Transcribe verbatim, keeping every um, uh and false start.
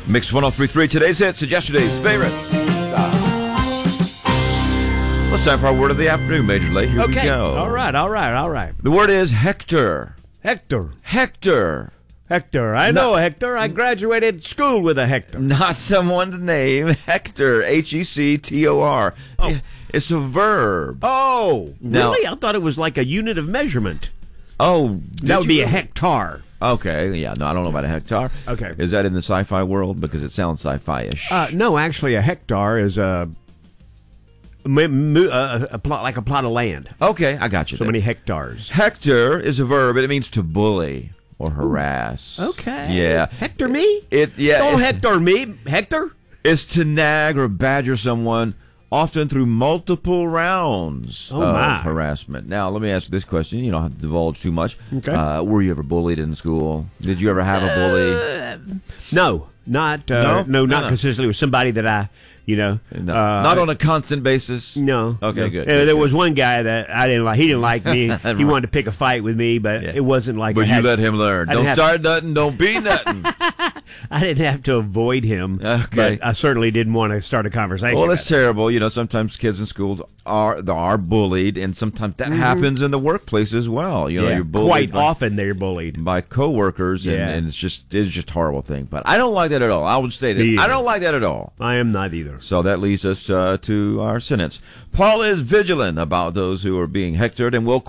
Mix one oh three point three, today's hits and yesterday's favorites. Well, it's time for our word of the afternoon, Major Lake. Here okay. we go. All right, all right, all right. The word is Hector. Hector. Hector. Hector. I No. know Hector. I graduated school with a Hector. Not someone's name. Hector. H E C T O R. Oh. It's a verb. Oh, Now- really? I thought it was like a unit of measurement. Oh. That would did be you- a hectare. Okay, yeah, no, I don't know about a hectare. Okay. Is that in the sci-fi world? Because it sounds sci-fi-ish. Uh, no, actually, a hectare is a, m- m- a, a plot, like a plot of land. Okay, I got you. So there. many hectares. Hector is a verb, and it means to bully or harass. Okay. Yeah. Hector me? It yeah. Don't it- hector me, Hector. It's to nag or badger someone, often through multiple rounds Oh, of my. harassment. Now, let me ask you this question. You don't have to divulge too much. Okay. Uh, were you ever bullied in school? Did you ever have a bully? No, not uh, No? no, No, not no. consistently with somebody that I, you know, No. uh, Not on a constant basis? No. Okay, no. good, Uh, good, there good. was one guy that I didn't like. He didn't like me. Right. He wanted to pick a fight with me, but Yeah. it wasn't like But I you had, let him learn. I Don't didn't have- start nothing. Don't be nothing. I didn't have to avoid him. Okay. But I certainly didn't want to start a conversation. Well, about it's it. terrible. You know, sometimes kids in schools are they are bullied, and sometimes that happens in the workplace as well. You know, Yeah, you're bullied quite by, often they're bullied. by coworkers, and, Yeah. and it's just it's just a horrible thing. But I don't like that at all. I would state Me it. I either. don't like that at all. I am not either. So that leads us uh, to our sentence. Paul is vigilant about those who are being hectored, and will